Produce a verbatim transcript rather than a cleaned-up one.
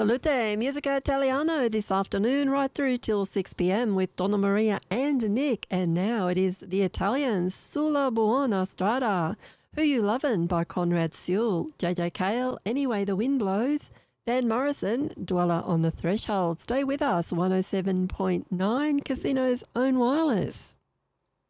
Salute, Musica Italiano this afternoon, right through till six p m with Donna Maria and Nick. And now it is the Italians, Sulla Buona Strada, Who You Lovin' by Conrad Sewell, J J Cale, Anyway the Wind Blows, Van Morrison, Dweller on the Threshold. Stay with us, one oh seven point nine Casino's Own Wireless.